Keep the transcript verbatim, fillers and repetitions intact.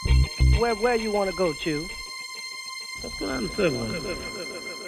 Where where you want to go, Chew? Let's go down to seven.